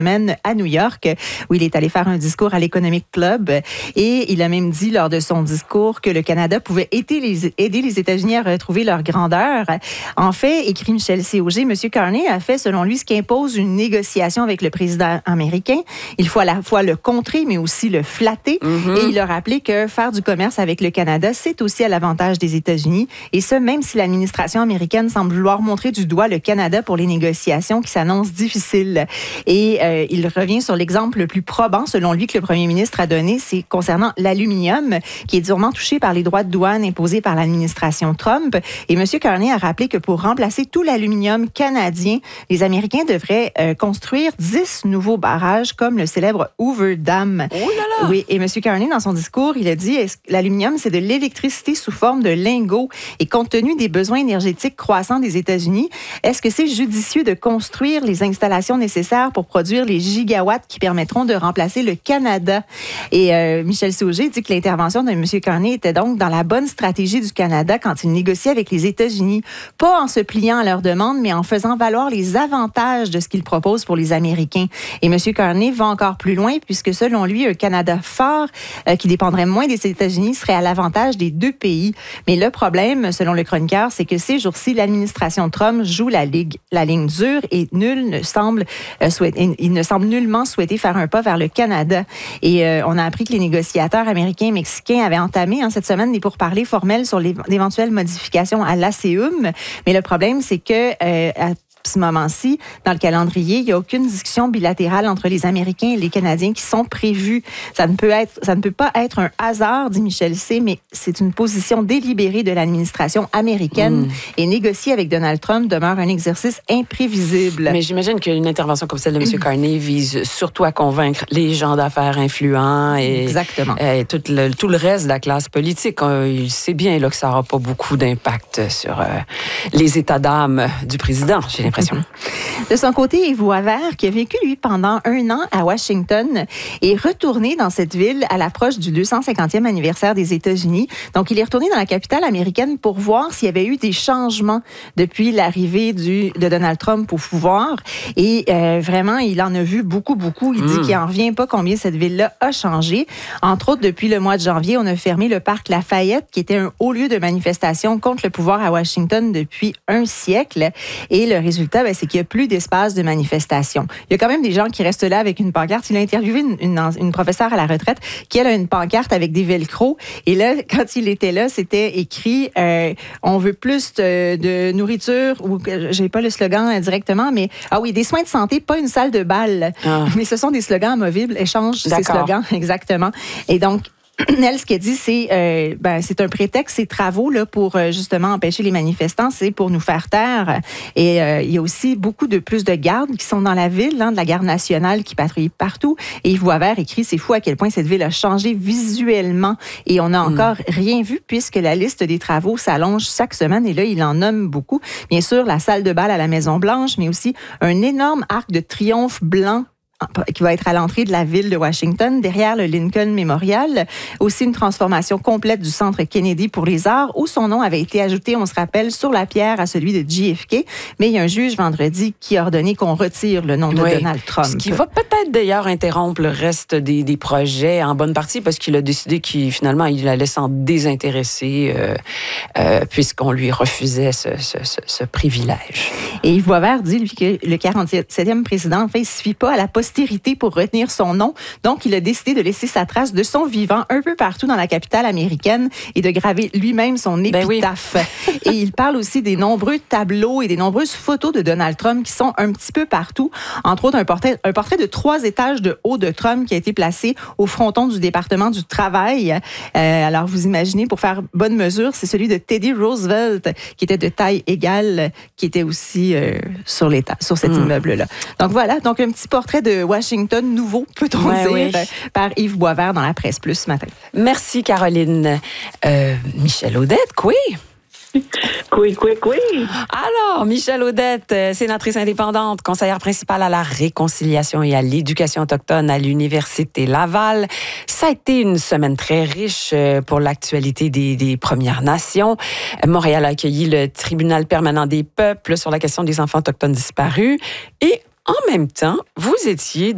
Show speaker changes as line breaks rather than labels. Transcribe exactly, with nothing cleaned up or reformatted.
à New York, où il est allé faire un discours à l'Economic Club. Et il a même dit lors de son discours que le Canada pouvait aider les, aider les États-Unis à retrouver leur grandeur. En fait, écrit Michel C. Auger, M. Carney a fait, selon lui, ce qui impose une négociation avec le président américain. Il faut à la fois le contrer, mais aussi le flatter. Mm-hmm. Et il a rappelé que faire du commerce avec le Canada, c'est aussi à l'avantage des États-Unis. Et ce, même si l'administration américaine semble vouloir montrer du doigt le Canada pour les négociations qui s'annoncent difficiles. Et euh, il revient sur l'exemple le plus probant, selon lui, que le premier ministre a donné, c'est concernant l'aluminium, qui est durement touché par les droits de douane imposés par l'administration Trump. Et M. Carney a rappelé que pour remplacer tout l'aluminium canadien, les Américains devraient euh, construire dix nouveaux barrages, comme le célèbre Hoover Dam.
Oh là là!
Oui, et M. Carney, dans son discours, il a dit « L'aluminium, c'est de l'électricité sous forme de lingots. Et compte tenu des besoins énergétiques croissants des États-Unis, est-ce que c'est judicieux de construire les installations nécessaires pour produire les gigawatts qui permettront de remplacer le Canada? » Et euh, Michel C. Auger dit que l'intervention de M. Carney était donc dans la bonne stratégie du Canada quand il négocie avec les États-Unis, pas en se pliant à leurs demandes, mais en faisant valoir les avantages de ce qu'il propose pour les Américains. Et M. Carney va encore plus loin, puisque selon lui, un Canada fort euh, qui dépendrait moins des États-Unis serait à l'avantage des deux pays. Mais le problème, selon le chroniqueur, c'est que ces jours-ci, l'administration Trump joue la, ligue, la ligne dure et nul ne semble euh, souhaiter, il ne semble nullement souhaiter faire un pas vers le Canada. Et euh, on a appris que les négociateurs américains et mexicains avaient entamé hein, cette semaine des pourparlers formels sur l'éventuelle modification à l'A C U M. Mais le problème, c'est que euh, à ce moment-ci, dans le calendrier, il n'y a aucune discussion bilatérale entre les Américains et les Canadiens qui sont prévues. Ça ne peut être, ça ne peut pas être un hasard, dit Michel C., mais c'est une position délibérée de l'administration américaine. Mmh. Et négocier avec Donald Trump demeure un exercice imprévisible.
Mais j'imagine qu'une intervention comme celle de M. Carney vise surtout à convaincre les gens d'affaires influents et,
Exactement.
et tout, le, tout le reste de la classe politique. Il sait bien là, que ça n'aura pas beaucoup d'impact sur euh, les états d'âme du président, j'ai l'impression.
De son côté, Yves Boisvert, qui a vécu, lui, pendant un an à Washington, est retourné dans cette ville à l'approche du deux cent cinquantième anniversaire des États-Unis. Donc, il est retourné dans la capitale américaine pour voir s'il y avait eu des changements depuis l'arrivée du, de Donald Trump au pouvoir. Et euh, vraiment, il en a vu beaucoup, beaucoup. Il mmh. dit qu'il n'en revient pas combien cette ville-là a changé. Entre autres, depuis le mois de janvier, on a fermé le parc Lafayette, qui était un haut lieu de manifestation contre le pouvoir à Washington depuis un siècle. Et le résultat, ben, c'est qu'il n'y a plus d'espace de manifestation. Il y a quand même des gens qui restent là avec une pancarte. Il a interviewé une, une, une professeure à la retraite qui, elle, a une pancarte avec des velcro. Et là, quand il était là, c'était écrit euh, « On veut plus de, de nourriture » ou j'ai pas le slogan directement, mais ah oui, des soins de santé, pas une salle de bal. Ah. Mais ce sont des slogans amovibles. Échange ces slogans, exactement. Et donc, elle, ce qu'elle dit, c'est euh, ben, c'est un prétexte, ces travaux là, pour euh, justement empêcher les manifestants, c'est pour nous faire taire. Et euh, il y a aussi beaucoup de plus de gardes qui sont dans la ville, hein, de la garde nationale qui patrouille partout. Et Yves Boisvert écrit, c'est fou à quel point cette ville a changé visuellement. Et on n'a encore mmh. rien vu puisque la liste des travaux s'allonge chaque semaine. Et là, il en nomme beaucoup. Bien sûr, la salle de bal à la Maison-Blanche, mais aussi un énorme arc de triomphe blanc qui va être à l'entrée de la ville de Washington, derrière le Lincoln Memorial. Aussi une transformation complète du centre Kennedy pour les arts, où son nom avait été ajouté, on se rappelle, sur la pierre à celui de J F K. Mais il y a un juge vendredi qui a ordonné qu'on retire le nom de oui. Donald Trump.
Ce qui va peut-être d'ailleurs interrompre le reste des, des projets en bonne partie, parce qu'il a décidé qu'il finalement il allait s'en désintéresser euh, euh, puisqu'on lui refusait ce, ce, ce, ce privilège.
Et Yves Boisvert dit, lui, que le quarante-septième président, en fait, il ne se fie pas à la postérité pour retenir son nom. Donc, il a décidé de laisser sa trace de son vivant un peu partout dans la capitale américaine et de graver lui-même son épitaphe. Ben oui. Et il parle aussi des nombreux tableaux et des nombreuses photos de Donald Trump qui sont un petit peu partout. Entre autres, un portrait, un portrait de trois étages de haut de Trump qui a été placé au fronton du département du travail. Euh, alors, vous imaginez, pour faire bonne mesure, c'est celui de Teddy Roosevelt qui était de taille égale, qui était aussi euh, sur, l'état, sur cet mmh. immeuble-là. Donc voilà, donc un petit portrait de Washington nouveau, peut-on ouais, dire, oui. par Yves Boisvert dans la Presse Plus ce matin.
Merci, Caroline. Euh, Michel Audette, quoi?
Oui, oui, oui.
Alors, Michel Audette, sénatrice indépendante, conseillère principale à la réconciliation et à l'éducation autochtone à l'Université Laval. Ça a été une semaine très riche pour l'actualité des, des Premières Nations. Montréal a accueilli le Tribunal permanent des peuples sur la question des enfants autochtones disparus. Et en même temps, vous étiez